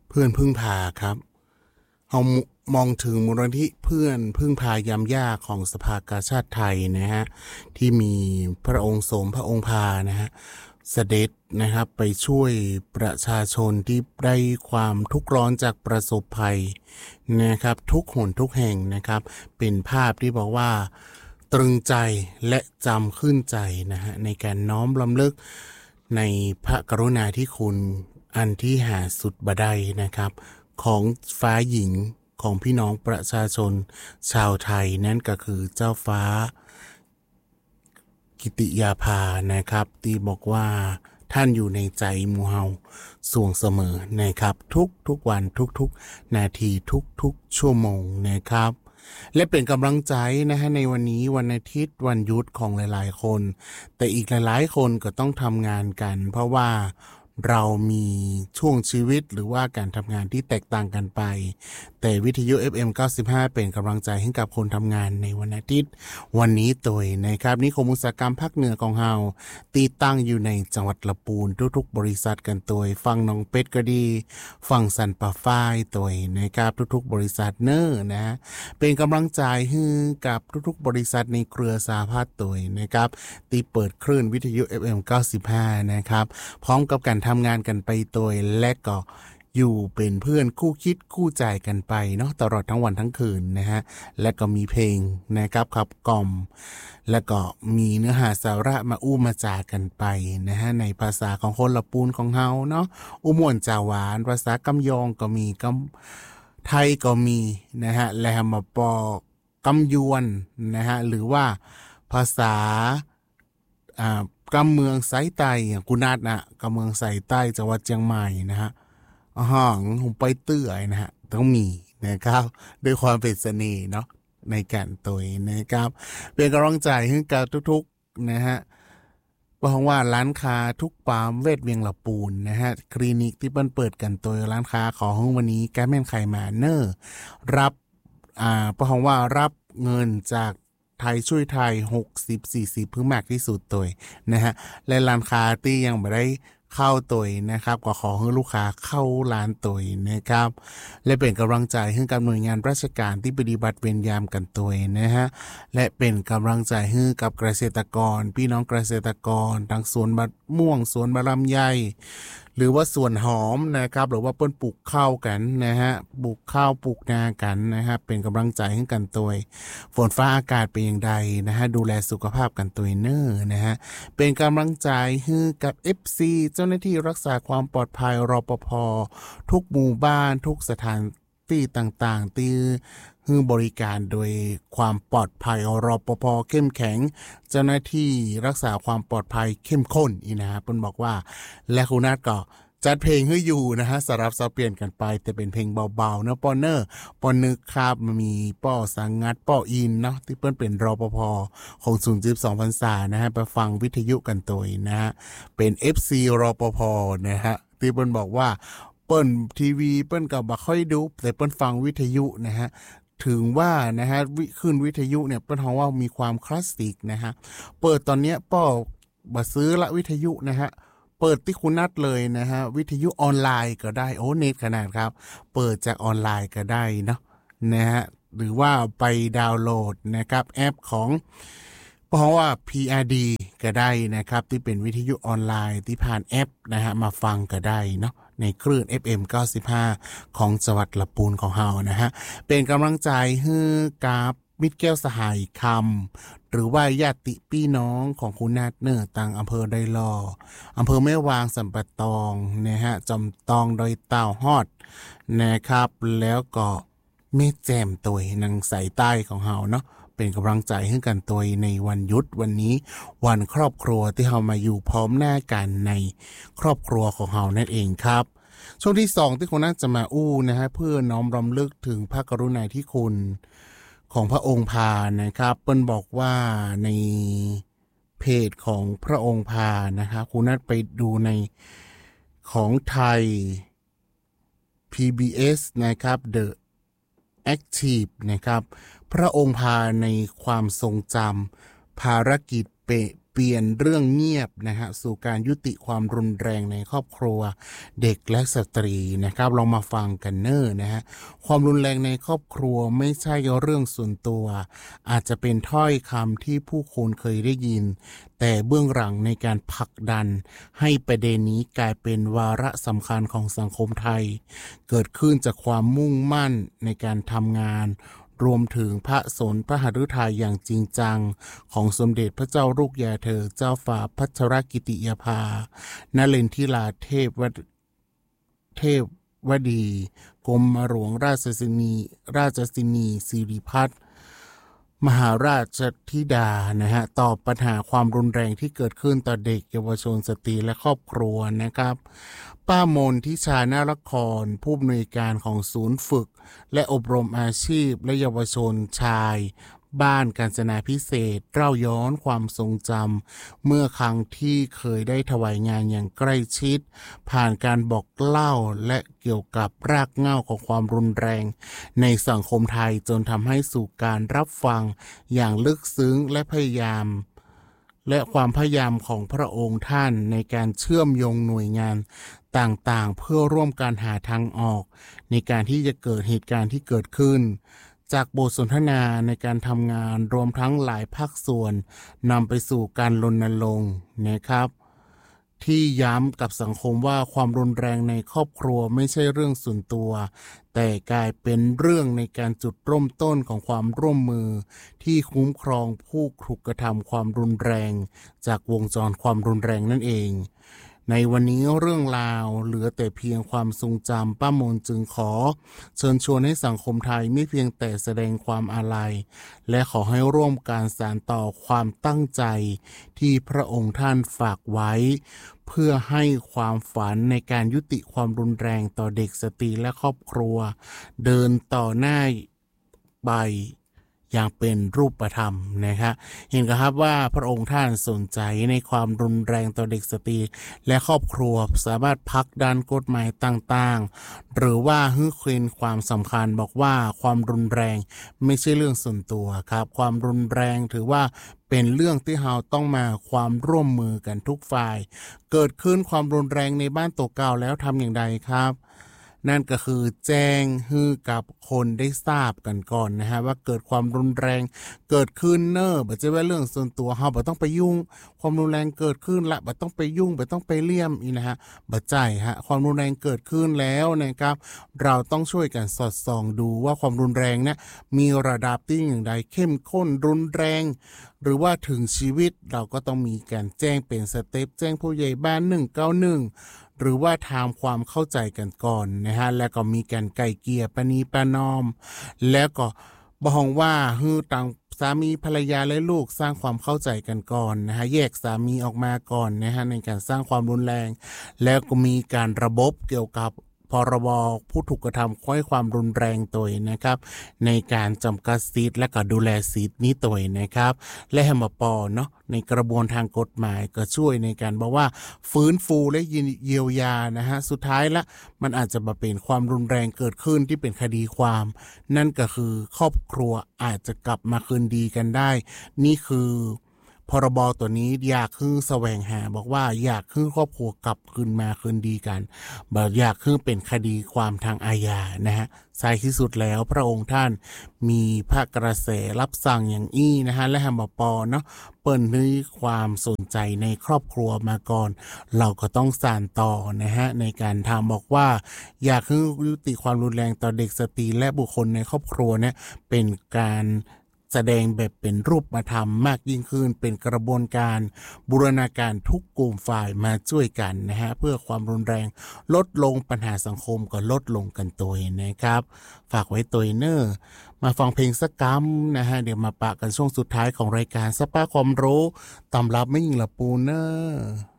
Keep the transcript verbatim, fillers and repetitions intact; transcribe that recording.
เพื่อนพึ่งพาครับเรามองถึงมูลนิธิเพื่อนพึ่งพายามยากของสภากาชาดไทยนะฮะที่มีพระองค์สมพระองค์พานะฮะเสด็จนะครับไปช่วยประชาชนที่ได้ความทุกข์ร้อนจากประสบภัยนะครับทุกหนทุกแห่งนะครับเป็นภาพที่บอกว่าตรึงใจและจำขึ้นใจนะฮะในการน้อมรำลึกในพระกรุณาธิคุณอันที่หาสุดบ่ได้นะครับของฟ้าหญิงของพี่น้องประชาชนชาวไทยนั่นก็คือเจ้าฟ้ากิติยาภานะครับที่บอกว่าท่านอยู่ในใจหมู่เฮาส่วงเสมอนะครับทุกทุกวันทุกๆนาทีทุกๆชั่วโมงนะครับและเป็นกำลังใจนะฮะในวันนี้วันอาทิตย์วันหยุดของหลายๆคนแต่อีกหลายๆคนก็ต้องทำงานกันเพราะว่าเรามีช่วงชีวิตหรือว่าการทำงานที่แตกต่างกันไปแต่วิทยุ เอฟ เอ็ม เก้าสิบห้า เป็นกำลังใจให้กับคนทำงานในวันอาทิตย์วันนี้ตัวนะครับนิคมอุตสาหกรรมภาคเหนือของเฮาตีตั้งอยู่ในจังหวัดลำพูนทุกๆบริษัทกันตัวฟังน้องเป็ดก็ดีฟังสันป่าฝ้ายตัวนะครับทุกๆบริษัทเนอร์นะเป็นกำลังใจให้กับทุกๆบริษัทในเครือสหภาพตัวนะครับตีเปิดคลื่นวิทยุ เอฟ เอ็ม เก้าสิบห้า นะครับพร้อมกับการทำงานกันไปตัวและก็อยู่เป็นเพื่อนคู่คิดคู่ใจกันไปเนาะตลอดทั้งวันทั้งคืนนะฮะและก็มีเพลงนะครับขับกล่อมและก็มีเนื้อหาสาระมาอู้มาจากันไปนะฮะในภาษาของคนละปูนของเฮาเนาะอุม่วนจาหวานภาษากำยองก็มีกำไทยก็มีนะฮะและมาปอกำยวนนะฮะหรือว่าภาษาอ่ากำเมืองไซใต้อย่างกุนาดนะกำเมืองไซใต้จังหวัดเชียงใหม่นะฮะอ๋อผมไปเตื้อยนะฮะต้องมีนะครับด้วยความเป็นเสน่ห์เนาะในการตัวนะครับเป็นกำลังใจให้กับทุกๆนะฮะเพราะว่าร้านค้าทุกปามเวทเวียงละปูนนะฮะคลินิกที่เปิ้นเปิดกันตัวร้านค้าของวันนี้แกแม่นไข่มาเนอร์รับอ่าเพราะว่ารับเงินจากไทยช่วยไทยหกสิบ สี่สิบเพิ่งมากที่สุดตัวนะฮะและร้านค้าที่ยังไม่ได้เข้าตัวนะครับก็ขอให้ลูกค้าเข้าร้านตัวนะครับและเป็นกำลังใจให้กับหน่วยงานราชการที่ปฏิบัติเวรยามกันตัวนะฮะและเป็นกำลังใจให้กับเกษตรกรพี่น้องเกษตรกรทั้งสวนบัดม่วงสวนบะลำไยหรือว่าสวนหอมนะครับหรือว่าเปิ้นปลูกข้าวกันนะฮะปลูกข้าวปลูกนากันนะฮะเป็นกำลังใจให้กันตัวฝนฟ้าอากาศเป็นอย่างใดนะฮะดูแลสุขภาพกันตัวเนอร์นะฮะเป็นกำลังใจให้กับ เอฟ ซี เจ้าหน้าที่รักษาความปลอดภัยรปภ.ทุกหมู่บ้านทุกสถานที่ต่างๆที่ให้บริการโดยความปลอดภัยรปภ.เข้มแข็งเจ้าหน้าที่รักษาความปลอดภัยเข้มข้นอีนะฮะเพิ่นบอกว่าและคุณนัทก็จัดเพลงให้อยู่นะฮะสลับสับเปลี่ยนกันไปแต่เป็นเพลงเบาๆนะปอเนอร์ปอนึกครับมันมีป้อสังงัดป้ออินเนาะที่เปิ้นเป็นรปภ.ของศูนย์ สองพรรษานะฮะไปฟังวิทยุกันตัวนะฮะเป็น เอฟ ซี รปภ.นะฮะที่เปิ้นบอกว่าเปิ้นทีวีเปิ้นก็บ่ค่อยดูแต่เปิ้นฟังวิทยุนะฮะถึงว่านะฮะขึ้นวิทยุเนี่ยเปิ้นเฮาว่ามีความคลาสสิกนะฮะเปิดตอนเนี้ยป้อบ่ซื้อละวิทยุนะฮะเปิดที่คุณนัดเลยนะฮะวิทยุออนไลน์ก็ได้โอ้เน็ตขนาดครับเปิดจากออนไลน์ก็ได้เนาะนะฮะหรือว่าไปดาวน์โหลดนะครับแอปของเพราะว่า พี อาร์ ดี ก็ได้นะครับที่เป็นวิทยุออนไลน์ที่ผ่านแอปนะฮะมาฟังก็ได้เนาะในคลื่น เอฟ เอ็ม เก้าสิบห้า ของจังหวัดลำพูนของเฮานะฮะเป็นกำลังใจให้กับมิตรแก้วสหายคำหรือว่าญาติพี่น้องของคุณนาดเนอร์ต่างอำเภอไดลออำเภอแม่วางสัมปะตองนะฮะจอมตองดอยเต้าฮอดนะครับแล้วก็แม่แจ่มตัวหนังสายใต้ของเฮาเนาะเป็นกำลังใจให้กันตัวในวันหยุดวันนี้วันครอบครัวที่เฮามาอยู่พร้อมหน้ากันในครอบครัวของเฮานั่นเองครับช่วงที่สองที่คุณน่าจะมาอู้นะฮะเพื่อน้อมรำลึกถึงพระกรุณาธิคุณของพระองค์พานะครับเปิ้นบอกว่าในเพจของพระองค์พานะครับคุณนัดไปดูในของไทย พี บี เอส นะครับ The Active นะครับพระองค์พาในความทรงจำภารกิจเปปลี่ยนเรื่องเงียบนะฮะสู่การยุติความรุนแรงในครอบครัวเด็กและสตรีนะครับลองมาฟังกันเนอร์นะฮะความรุนแรงในครอบครัวไม่ใช่เรื่องส่วนตัวอาจจะเป็นถ้อยคำที่ผู้คนเคยได้ยินแต่เบื้องหลังในการผลักดันให้ประเด็นนี้กลายเป็นวาระสำคัญของสังคมไทยเกิดขึ้นจากความมุ่งมั่นในการทำงานรวมถึงพระสนพระหฤทัยอย่างจริงจังของสมเด็จพระเจ้าลูกยาเธอเจ้าฝ่าพัชรกิติยาภานเรนทิราเทพวเทพวดีกรมหลวงราชสินีราชสินีสิริพัฒน์มหาราชธิดานะฮะตอบปัญหาความรุนแรงที่เกิดขึ้นต่อเด็กเยาวชนสตรีและครอบครัวนะครับป้ามนทิชานารครผู้อำนวยการของศูนย์ฝึกและอบรมอาชีพและเยาวชนชายบ้านกาญจนาพิเศษเล่าย้อนความทรงจำเมื่อครั้งที่เคยได้ถวายงานอย่างใกล้ชิดผ่านการบอกเล่าและเกี่ยวกับรากเหง้าของความรุนแรงในสังคมไทยจนทำให้สู่การรับฟังอย่างลึกซึ้งและพยายามและความพยายามของพระองค์ท่านในการเชื่อมโยงหน่วยงานต่างๆเพื่อร่วมกันหาทางออกในการที่จะเกิดเหตุการณ์ที่เกิดขึ้นจากบทสนทนาในการทำงานรวมทั้งหลายภาคส่วนนำไปสู่การรณรงค์นะครับที่ย้ำกับสังคมว่าความรุนแรงในครอบครัวไม่ใช่เรื่องส่วนตัวแต่กลายเป็นเรื่องในการจุดเริ่มต้นของความร่วมมือที่คุ้มครองผู้ถูกกระทำความรุนแรงจากวงจรความรุนแรงนั่นเองในวันนี้เรื่องราวเหลือแต่เพียงความทรงจำป้ามนจึงขอเชิญชวนให้สังคมไทยไม่เพียงแต่แสดงความอาลัยและขอให้ร่วมการสานต่อความตั้งใจที่พระองค์ท่านฝากไว้เพื่อให้ความฝันในการยุติความรุนแรงต่อเด็กสตรีและครอบครัวเดินต่อหน้าไปอย่างเป็นรูปธรรมนะครับเห็นครับว่าพระองค์ท่านสนใจในความรุนแรงต่อเด็กสตรีและครอบครัวสามารถผลักดันกฎหมายต่างๆหรือว่าให้คืนความสำคัญบอกว่าความรุนแรงไม่ใช่เรื่องส่วนตัวครับความรุนแรงถือว่าเป็นเรื่องที่เราต้องมาความร่วมมือกันทุกฝ่ายเกิดขึ้นความรุนแรงในบ้านตัวเก่าแล้วทำอย่างไรครับนั่นก็คือแจ้งให้กับคนได้ทราบกันก่อนนะฮะว่าเกิดความรุนแรงเกิดขึ้นเนอะบ่ใช่ว่าเรื่องส่วนตัวเฮาบ่ต้องไปยุ่งความรุนแรงเกิดขึ้นละบ่ต้องไปยุ่งบ่ต้องไปเลี่ยมอีนะฮะบ่ใจฮะความรุนแรงเกิดขึ้นแล้วนะครับเราต้องช่วยกันสอดส่องดูว่าความรุนแรงเนี่ยมีระดับที่อย่างใดเข้มข้นรุนแรงหรือว่าถึงชีวิตเราก็ต้องมีการแจ้งเป็นสเต็ปแจ้งผู้ใหญ่บ้านหนึ่งเก้าหนึ่งหรือว่าทำความเข้าใจกันก่อนนะฮะแล้วก็มีการไกล่เกลี่ยประนีประนอมแล้วก็บอกว่าฮือต่างสามีภรรยาและลูกสร้างความเข้าใจกันก่อนนะฮะแยกสามีออกมาก่อนนะฮะในการสร้างความรุนแรงแล้วก็มีการระบบเกี่ยวกับพรบผู้ถูกกระทำข้อความรุนแรงตัวนะครับในการจำกัดสิทธิ์และก็ดูแลสิทธิ์นี้ตัวนะครับและแฮมปอเนาะในกระบวนทางกฎหมายก็ช่วยในการบอกว่าฟื้นฟูและเยียวยานะฮะสุดท้ายละมันอาจจะมาเป็นความรุนแรงเกิดขึ้นที่เป็นคดีความนั่นก็คือครอบครัวอาจจะกลับมาคืนดีกันได้นี่คือพรบตัวนี้อยากคือแสวงหาบอกว่าอยากคือครอบครัวกลับคืนมาคืนดีกันบ่อยากคือเป็นคดีความทางอาญานะฮะท้ายที่สุดแล้วพระองค์ท่านมีพระกระแสรับสั่งอย่างอี้นะฮะและแฮมปอเนาะเปิดให้ความสนใจในครอบครัวมาก่อนเราก็ต้องสานต่อนะฮะในการทำบอกว่าอยากให้ยุติความรุนแรงต่อเด็กสตรีและบุคคลในครอบครัวเนี่ยเป็นการแสดงแบบเป็นรูปธรรมมากยิ่งขึ้นเป็นกระบวนการบูรณาการทุกกลุ่มฝ่ายมาช่วยกันนะฮะเพื่อความรุนแรงลดลงปัญหาสังคมก็ลดลงกันตัวนะครับฝากไว้ตัวเนอร์มาฟังเพลงสักกัมนะฮะเดี๋ยวมาปะกันช่วงสุดท้ายของรายการสปาความรู้ตำรับไม่ยิงละปูเนอร์